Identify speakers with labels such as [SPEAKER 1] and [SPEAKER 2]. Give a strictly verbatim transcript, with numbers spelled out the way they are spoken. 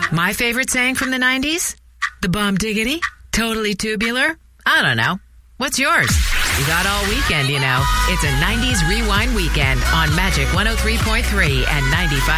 [SPEAKER 1] My favorite saying from the nineties? The bomb diggity? Totally tubular? I don't know. What's yours? You got all weekend, you know. It's a nineties Rewind weekend on Magic one oh three point three and ninety-five.